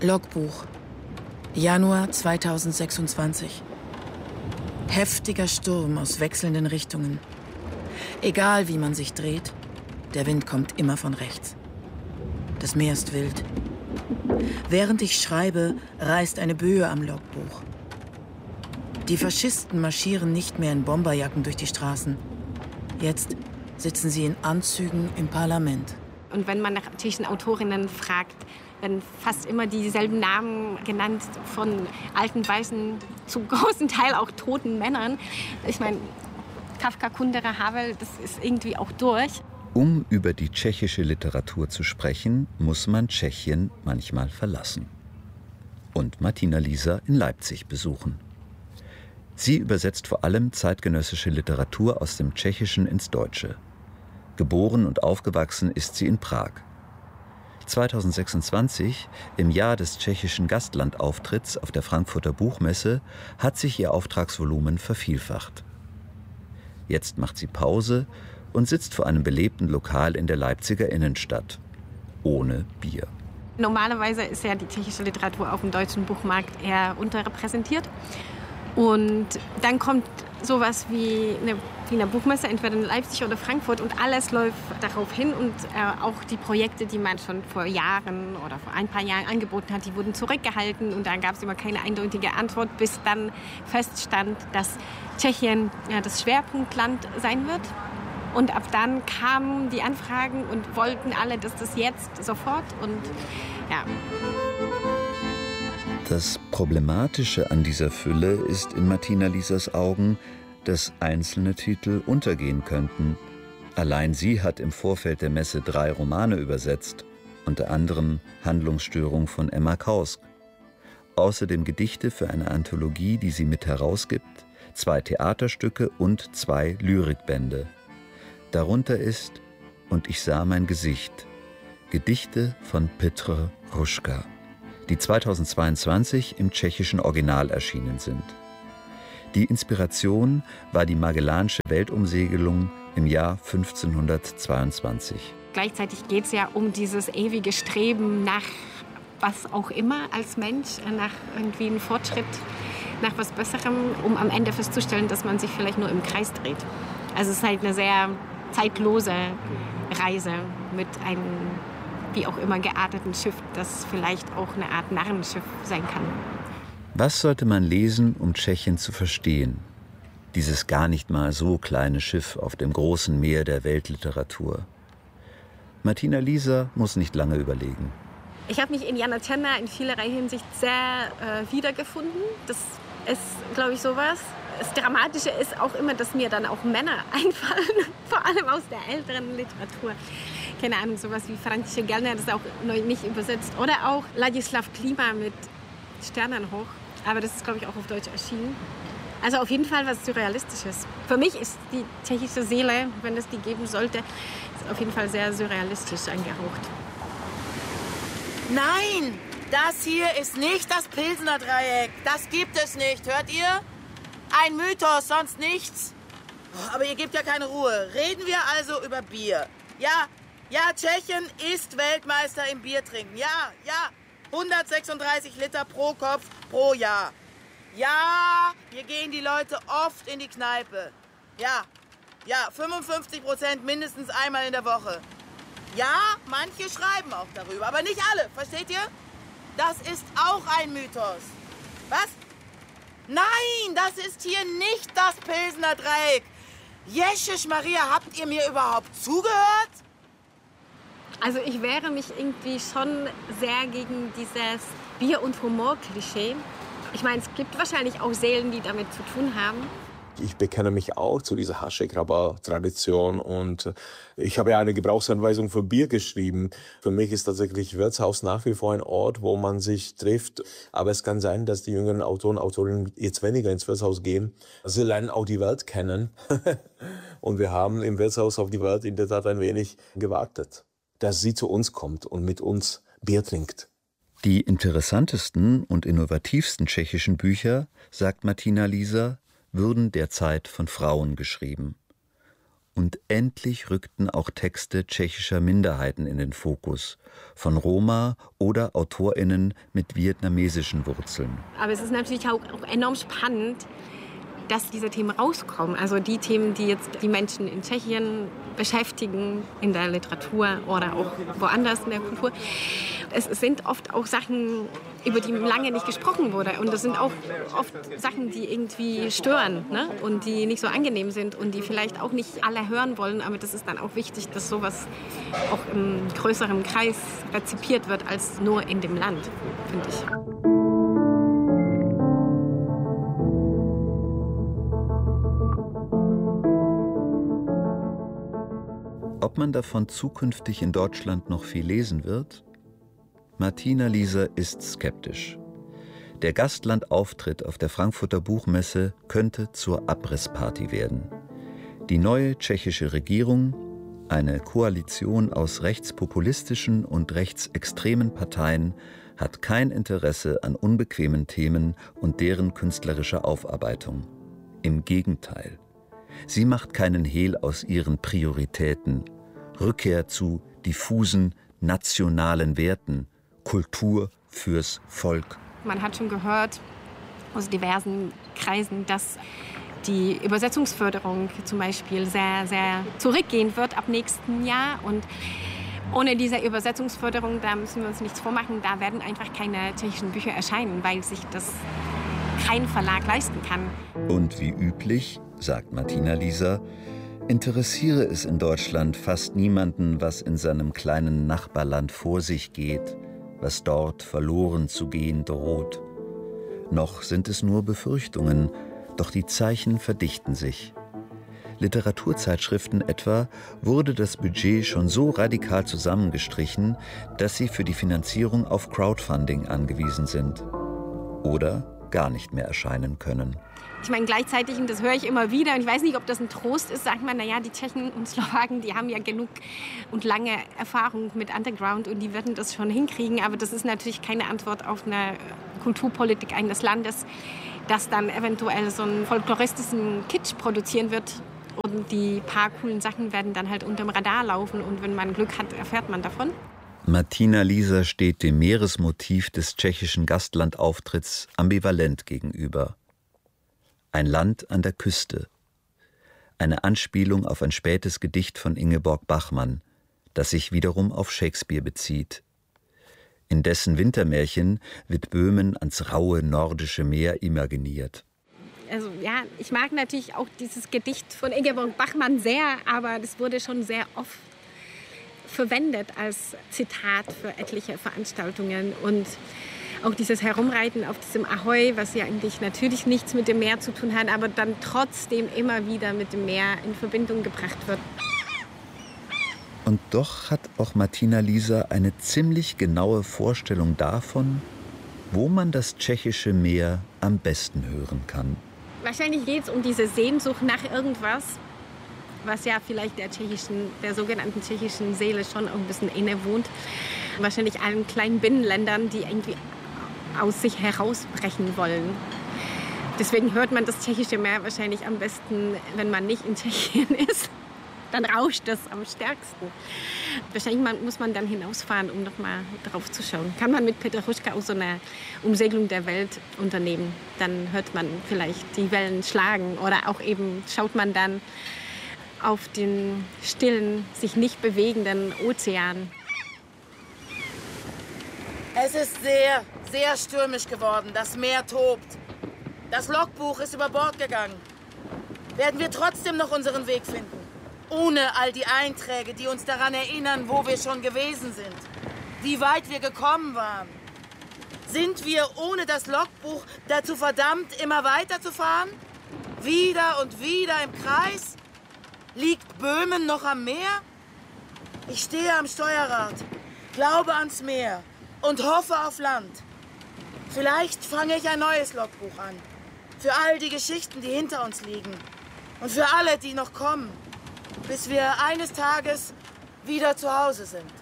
Logbuch. Januar 2026. Heftiger Sturm aus wechselnden Richtungen. Egal wie man sich dreht, der Wind kommt immer von rechts. Das Meer ist wild. Während ich schreibe, reißt eine Böe am Logbuch. Die Faschisten marschieren nicht mehr in Bomberjacken durch die Straßen. Jetzt sitzen sie in Anzügen im Parlament. Und wenn man nach tschechischen Autorinnen fragt, werden fast immer dieselben Namen genannt, von alten Weißen zu großen Teil auch toten Männern. Ich meine, Kafka, Kundera, Havel, das ist irgendwie auch durch. Um über die tschechische Literatur zu sprechen, muss man Tschechien manchmal verlassen. Und Martina Lieser in Leipzig besuchen. Sie übersetzt vor allem zeitgenössische Literatur aus dem Tschechischen ins Deutsche. Geboren und aufgewachsen ist sie in Prag. 2026, im Jahr des tschechischen Gastlandauftritts auf der Frankfurter Buchmesse, hat sich ihr Auftragsvolumen vervielfacht. Jetzt macht sie Pause und sitzt vor einem belebten Lokal in der Leipziger Innenstadt. Ohne Bier. Normalerweise ist ja die tschechische Literatur auf dem deutschen Buchmarkt eher unterrepräsentiert. Und dann kommt sowas wie eine Wiener Buchmesse, entweder in Leipzig oder Frankfurt, und alles läuft darauf hin. Und auch die Projekte, die man schon vor Jahren oder vor ein paar Jahren angeboten hat, die wurden zurückgehalten. Und da gab es immer keine eindeutige Antwort, bis dann feststand, dass Tschechien das Schwerpunktland sein wird. Und ab dann kamen die Anfragen und wollten alle, dass das jetzt sofort und ja. Das Problematische an dieser Fülle ist in Martina Liesers Augen, dass einzelne Titel untergehen könnten. Allein sie hat im Vorfeld der Messe 3 Romane übersetzt, unter anderem Handlungsstörung von Emma Kausk. Außerdem Gedichte für eine Anthologie, die sie mit herausgibt, 2 Theaterstücke und 2 Lyrikbände. Darunter ist Und ich sah mein Gesicht, Gedichte von Petr Hruška, die 2022 im tschechischen Original erschienen sind. Die Inspiration war die Magellansche Weltumsegelung im Jahr 1522. Gleichzeitig geht es ja um dieses ewige Streben nach was auch immer als Mensch, nach irgendwie einem Fortschritt, nach was Besserem, um am Ende festzustellen, dass man sich vielleicht nur im Kreis dreht. Also es ist halt eine sehr zeitlose Reise mit einem wie auch immer gearteten Schiff, das vielleicht auch eine Art Narrenschiff sein kann. Was sollte man lesen, um Tschechien zu verstehen? Dieses gar nicht mal so kleine Schiff auf dem großen Meer der Weltliteratur. Martina Lieser muss nicht lange überlegen. Ich habe mich in Jana Tschenner in vielerlei Hinsicht sehr wiedergefunden. Das ist, glaube ich, sowas. Das Dramatische ist auch immer, dass mir dann auch Männer einfallen, vor allem aus der älteren Literatur. Keine Ahnung, sowas wie František Gelner, das ist auch noch nicht übersetzt. Oder auch Ladislav Klima mit Sternenhoch. Aber das ist, glaube ich, auch auf Deutsch erschienen. Also auf jeden Fall was Surrealistisches. Für mich ist die tschechische Seele, wenn es die geben sollte, ist auf jeden Fall sehr surrealistisch angehaucht. Nein, das hier ist nicht das Pilsener Dreieck. Das gibt es nicht, hört ihr? Ein Mythos, sonst nichts. Aber ihr gebt ja keine Ruhe. Reden wir also über Bier. Ja, Tschechien ist Weltmeister im Biertrinken. Ja. 136 Liter pro Kopf pro Jahr. Ja, hier gehen die Leute oft in die Kneipe. Ja, 55% mindestens einmal in der Woche. Ja, manche schreiben auch darüber, aber nicht alle, versteht ihr? Das ist auch ein Mythos. Was? Nein, das ist hier nicht das Pilsener Dreieck. Jeschisch Maria, habt ihr mir überhaupt zugehört? Also ich wehre mich irgendwie schon sehr gegen dieses Bier- und Humor-Klischee. Ich meine, es gibt wahrscheinlich auch Seelen, die damit zu tun haben. Ich bekenne mich auch zu dieser Hašek-Rabar-Tradition und ich habe ja eine Gebrauchsanweisung für Bier geschrieben. Für mich ist tatsächlich Wirtshaus nach wie vor ein Ort, wo man sich trifft. Aber es kann sein, dass die jüngeren Autoren, Autorinnen jetzt weniger ins Wirtshaus gehen. Sie lernen auch die Welt kennen. Und wir haben im Wirtshaus auf die Welt in der Tat ein wenig gewartet, dass sie zu uns kommt und mit uns Bier trinkt. Die interessantesten und innovativsten tschechischen Bücher, sagt Martina Lieser, würden derzeit von Frauen geschrieben. Und endlich rückten auch Texte tschechischer Minderheiten in den Fokus, von Roma oder AutorInnen mit vietnamesischen Wurzeln. Aber es ist natürlich auch enorm spannend, dass diese Themen rauskommen. Also die Themen, die jetzt die Menschen in Tschechien beschäftigen, in der Literatur oder auch woanders in der Kultur. Es sind oft auch Sachen, über die lange nicht gesprochen wurde. Und das sind auch oft Sachen, die irgendwie stören, ne? Und die nicht so angenehm sind und die vielleicht auch nicht alle hören wollen. Aber das ist dann auch wichtig, dass sowas auch im größeren Kreis rezipiert wird als nur in dem Land, finde ich. Ob man davon zukünftig in Deutschland noch viel lesen wird? Martina Lieser ist skeptisch. Der Gastlandauftritt auf der Frankfurter Buchmesse könnte zur Abrissparty werden. Die neue tschechische Regierung, eine Koalition aus rechtspopulistischen und rechtsextremen Parteien, hat kein Interesse an unbequemen Themen und deren künstlerischer Aufarbeitung. Im Gegenteil. Sie macht keinen Hehl aus ihren Prioritäten. Rückkehr zu diffusen, nationalen Werten. Kultur fürs Volk. Man hat schon gehört aus diversen Kreisen, dass die Übersetzungsförderung zum Beispiel sehr, sehr zurückgehen wird ab nächsten Jahr. Und ohne diese Übersetzungsförderung, da müssen wir uns nichts vormachen, da werden einfach keine tschechischen Bücher erscheinen, weil sich das kein Verlag leisten kann. Und wie üblich, sagt Martina Lieser, interessiere es in Deutschland fast niemanden, was in seinem kleinen Nachbarland vor sich geht, was dort verloren zu gehen droht. Noch sind es nur Befürchtungen, doch die Zeichen verdichten sich. Literaturzeitschriften etwa wurde das Budget schon so radikal zusammengestrichen, dass sie für die Finanzierung auf Crowdfunding angewiesen sind. Oder gar nicht mehr erscheinen können. Ich meine, gleichzeitig, und das höre ich immer wieder, und ich weiß nicht, ob das ein Trost ist, sagt man, naja, die Tschechen und Slowaken, die haben ja genug und lange Erfahrung mit Underground und die werden das schon hinkriegen. Aber das ist natürlich keine Antwort auf eine Kulturpolitik eines Landes, das dann eventuell so einen folkloristischen Kitsch produzieren wird. Und die paar coolen Sachen werden dann halt unterm Radar laufen und wenn man Glück hat, erfährt man davon. Martina Lieser steht dem Meeresmotiv des tschechischen Gastlandauftritts ambivalent gegenüber. Ein Land an der Küste. Eine Anspielung auf ein spätes Gedicht von Ingeborg Bachmann, das sich wiederum auf Shakespeare bezieht. In dessen Wintermärchen wird Böhmen ans raue nordische Meer imaginiert. Also ja, ich mag natürlich auch dieses Gedicht von Ingeborg Bachmann sehr, aber das wurde schon sehr oft verwendet als Zitat für etliche Veranstaltungen. Und auch dieses Herumreiten auf diesem Ahoi, was ja eigentlich natürlich nichts mit dem Meer zu tun hat, aber dann trotzdem immer wieder mit dem Meer in Verbindung gebracht wird. Und doch hat auch Martina Lieser eine ziemlich genaue Vorstellung davon, wo man das tschechische Meer am besten hören kann. Wahrscheinlich geht es um diese Sehnsucht nach irgendwas, was ja vielleicht der sogenannten tschechischen Seele schon ein bisschen innewohnt. Wahrscheinlich allen kleinen Binnenländern, die irgendwie aus sich herausbrechen wollen. Deswegen hört man das tschechische Meer wahrscheinlich am besten, wenn man nicht in Tschechien ist. Dann rauscht das am stärksten. Wahrscheinlich muss man dann hinausfahren, um noch mal drauf zu schauen. Kann man mit Peter Hruška auch so eine Umsegelung der Welt unternehmen. Dann hört man vielleicht die Wellen schlagen oder auch eben schaut man dann auf den stillen, sich nicht bewegenden Ozean. Es ist sehr, sehr stürmisch geworden. Das Meer tobt. Das Logbuch ist über Bord gegangen. Werden wir trotzdem noch unseren Weg finden? Ohne all die Einträge, die uns daran erinnern, wo wir schon gewesen sind. Wie weit wir gekommen waren. Sind wir ohne das Logbuch dazu verdammt, immer weiter zu fahren? Wieder und wieder im Kreis? Liegt Böhmen noch am Meer? Ich stehe am Steuerrad, glaube ans Meer und hoffe auf Land. Vielleicht fange ich ein neues Logbuch an. Für all die Geschichten, die hinter uns liegen. Und für alle, die noch kommen. Bis wir eines Tages wieder zu Hause sind.